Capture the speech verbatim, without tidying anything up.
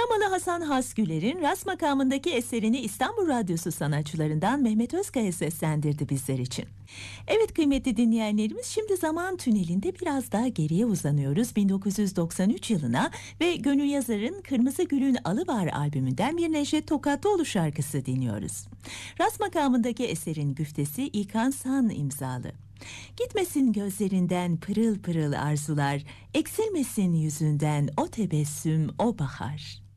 Romalı Hasan Hasgüler'in Ras makamındaki eserini İstanbul Radyosu sanatçılarından Mehmet Özkaya seslendirdi bizler için. Evet kıymetli dinleyenlerimiz, şimdi zaman tünelinde biraz daha geriye uzanıyoruz bin dokuz yüz doksan üç yılına ve Gönül Yazar'ın Kırmızı Gül'ün Alıvar albümünden bir Neşet Tokatlıoğlu şarkısı dinliyoruz. Ras makamındaki eserin güftesi İlkan San imzalı. Gitmesin gözlerinden pırıl pırıl arzular, eksilmesin yüzünden o tebessüm, o bahar.